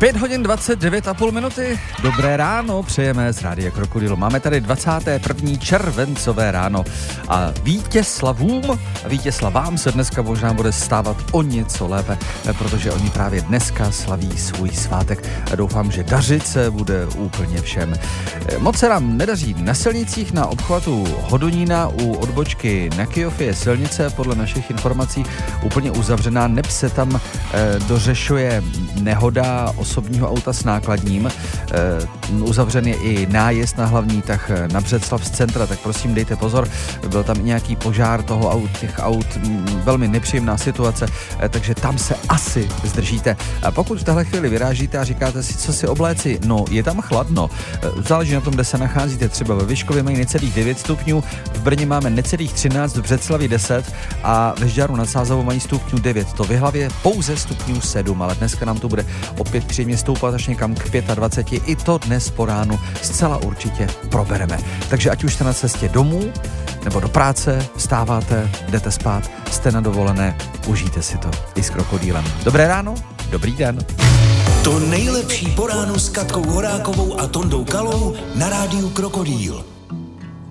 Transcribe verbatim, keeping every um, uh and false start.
pět hodin dvacet devět a půl minuty. Dobré ráno, přejeme z Rádia Krokodýl. Máme tady dvacátého prvního červencové ráno a Vítězslavům a Vítězslavám se dneska možná bude stávat o něco lépe, protože oni právě dneska slaví svůj svátek a doufám, že dařit se bude úplně všem. Moc se nám nedaří na silnicích, na obchvatu Hodonína u odbočky na Kyjov je silnice podle našich informací úplně uzavřená, neb se tam e, dořešuje nehoda osobního auta s nákladním. E, uzavřen je i nájezd na hlavní tah na Břeclav z centra, tak prosím dejte pozor, byl tam nějaký požár toho aut, těch aut, m, velmi nepříjemná situace, e, takže tam se asi zdržíte. A pokud v téhle chvíli vyrážíte a říkáte si, co si obléci, no je tam chladno, e, záleží na tom, kde se nacházíte, třeba ve Vyškově mají necelých devět stupňů, v Brně máme necelých třináct, v Břeclavi deset a ve Žďáru nad Sázavou mají stupňů devět, to v Jihlavě pouze stupňů sedm, ale dneska nám to bude opět příjemně stoupat až někam k dvaceti pěti, i to dnes po ránu zcela určitě probereme. Takže ať už jste na cestě domů, nebo do práce, vstáváte, jdete spát, jste na dovolené, užijte si to i s Krokodýlem. Dobré ráno, dobrý den. To nejlepší po ránu s Katkou Horákovou a Tondou Kalou na rádiu Krokodýl.